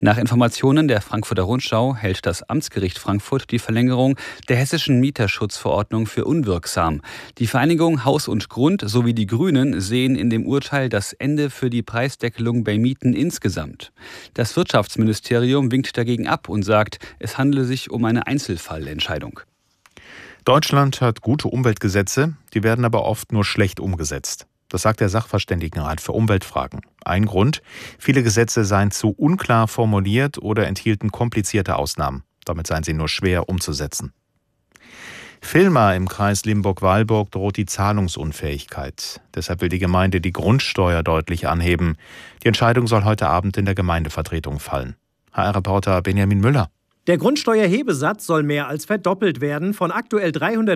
Nach Informationen der Frankfurter Rundschau hält das Amtsgericht Frankfurt die Verlängerung der hessischen Mieterschutzverordnung für unwirksam. Die Vereinigung Haus und Grund sowie die Grünen sehen in dem Urteil das Ende für die Preisdeckelung bei Mieten insgesamt. Das Wirtschaftsministerium winkt dagegen ab und sagt, es handele sich um eine Einzelfallentscheidung. Deutschland hat gute Umweltgesetze, die werden aber oft nur schlecht umgesetzt. Das sagt der Sachverständigenrat für Umweltfragen. Ein Grund: viele Gesetze seien zu unklar formuliert oder enthielten komplizierte Ausnahmen. Damit seien sie nur schwer umzusetzen. Vilma im Kreis Limburg-Weilburg droht die Zahlungsunfähigkeit. Deshalb will die Gemeinde die Grundsteuer deutlich anheben. Die Entscheidung soll heute Abend in der Gemeindevertretung fallen. HR-Reporter Benjamin Müller. Der Grundsteuerhebesatz soll mehr als verdoppelt werden, von aktuell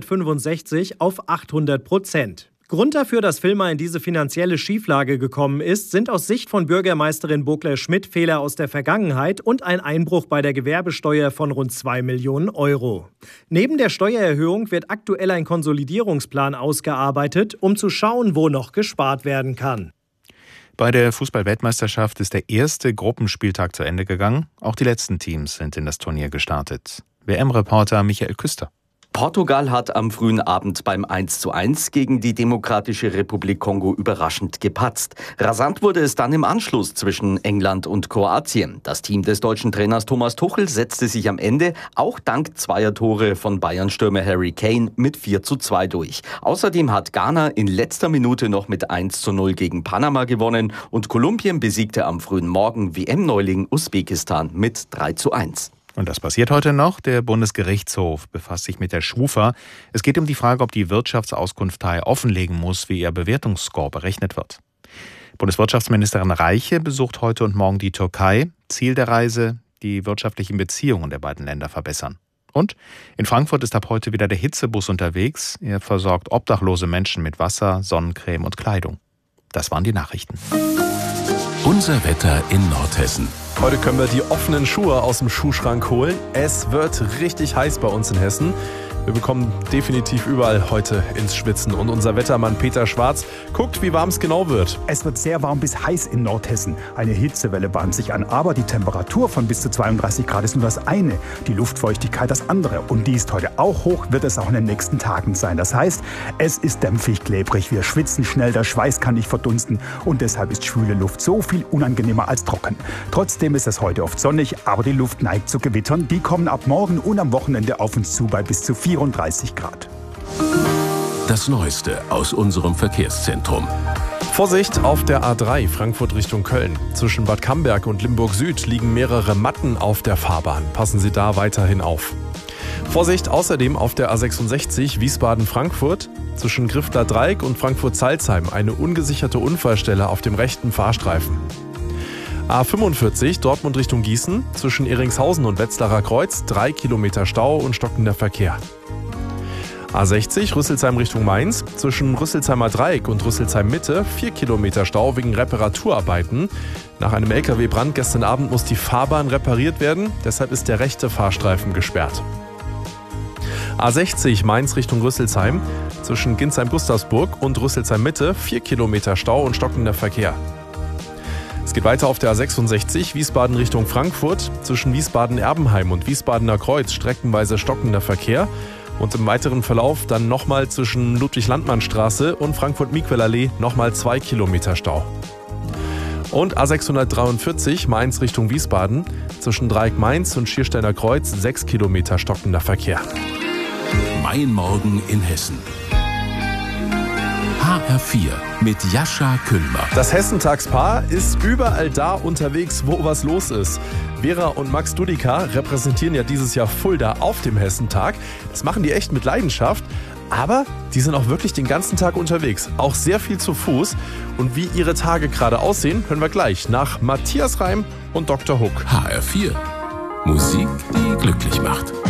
365 auf 800%. Grund dafür, dass Vilma in diese finanzielle Schieflage gekommen ist, sind aus Sicht von Bürgermeisterin Bogler-Schmidt Fehler aus der Vergangenheit und ein Einbruch bei der Gewerbesteuer von rund 2 Millionen Euro. Neben der Steuererhöhung wird aktuell ein Konsolidierungsplan ausgearbeitet, um zu schauen, wo noch gespart werden kann. Bei der Fußball-Weltmeisterschaft ist der erste Gruppenspieltag zu Ende gegangen. Auch die letzten Teams sind in das Turnier gestartet. WM-Reporter Michael Küster. Portugal hat am frühen Abend beim 1:1 gegen die Demokratische Republik Kongo überraschend gepatzt. Rasant wurde es dann im Anschluss zwischen England und Kroatien. Das Team des deutschen Trainers Thomas Tuchel setzte sich am Ende auch dank zweier Tore von Bayern-Stürmer Harry Kane mit 4:2 durch. Außerdem hat Ghana in letzter Minute noch mit 1:0 gegen Panama gewonnen und Kolumbien besiegte am frühen Morgen WM-Neuling Usbekistan mit 3:1. Und das passiert heute noch. Der Bundesgerichtshof befasst sich mit der Schufa. Es geht um die Frage, ob die Wirtschaftsauskunftei offenlegen muss, wie ihr Bewertungsscore berechnet wird. Bundeswirtschaftsministerin Reiche besucht heute und morgen die Türkei. Ziel der Reise: die wirtschaftlichen Beziehungen der beiden Länder verbessern. Und in Frankfurt ist ab heute wieder der Hitzebus unterwegs. Er versorgt obdachlose Menschen mit Wasser, Sonnencreme und Kleidung. Das waren die Nachrichten. Unser Wetter in Nordhessen. Heute können wir die offenen Schuhe aus dem Schuhschrank holen. Es wird richtig heiß bei uns in Hessen. Wir bekommen definitiv überall heute ins Schwitzen. Und unser Wettermann Peter Schwarz guckt, wie warm es genau wird. Es wird sehr warm bis heiß in Nordhessen. Eine Hitzewelle bahnt sich an, aber die Temperatur von bis zu 32 Grad ist nur das eine, die Luftfeuchtigkeit das andere. Und die ist heute auch hoch, wird es auch in den nächsten Tagen sein. Das heißt, es ist dämpfig, klebrig, wir schwitzen schnell, der Schweiß kann nicht verdunsten und deshalb ist schwüle Luft so viel unangenehmer als trocken. Trotzdem ist es heute oft sonnig, aber die Luft neigt zu Gewittern. Die kommen ab morgen und am Wochenende auf uns zu bei bis zu 34 Grad. Das Neueste aus unserem Verkehrszentrum. Vorsicht auf der A3 Frankfurt Richtung Köln. Zwischen Bad Camberg und Limburg Süd liegen mehrere Matten auf der Fahrbahn. Passen Sie da weiterhin auf. Vorsicht außerdem auf der A66 Wiesbaden-Frankfurt. Zwischen Grifter Dreieck und Frankfurt-Salzheim eine ungesicherte Unfallstelle auf dem rechten Fahrstreifen. A45 Dortmund Richtung Gießen. Zwischen Eringshausen und Wetzlarer Kreuz 3 Kilometer Stau und stockender Verkehr. A60 Rüsselsheim Richtung Mainz. Zwischen Rüsselsheimer Dreieck und Rüsselsheim Mitte 4 Kilometer Stau wegen Reparaturarbeiten. Nach einem LKW-Brand gestern Abend muss die Fahrbahn repariert werden. Deshalb ist der rechte Fahrstreifen gesperrt. A60 Mainz Richtung Rüsselsheim. Zwischen Ginsheim-Gustavsburg und Rüsselsheim Mitte 4 Kilometer Stau und stockender Verkehr. Es geht weiter auf der A66 Wiesbaden Richtung Frankfurt. Zwischen Wiesbaden-Erbenheim und Wiesbadener Kreuz streckenweise stockender Verkehr. Und im weiteren Verlauf dann nochmal zwischen Ludwig-Landmann-Straße und Frankfurt-Miquel-Allee nochmal 2 Kilometer Stau. Und A643 Mainz Richtung Wiesbaden. Zwischen Dreieck Mainz und Schiersteiner Kreuz 6 Kilometer stockender Verkehr. Mein Morgen in Hessen. HR4 mit Jascha Kühlmer. Das Hessentagspaar ist überall da unterwegs, wo was los ist. Vera und Max Dudika repräsentieren ja dieses Jahr Fulda auf dem Hessentag. Das machen die echt mit Leidenschaft. Aber die sind auch wirklich den ganzen Tag unterwegs. Auch sehr viel zu Fuß. Und wie ihre Tage gerade aussehen, hören wir gleich nach Matthias Reim und Dr. Hook. HR4. Musik, die glücklich macht.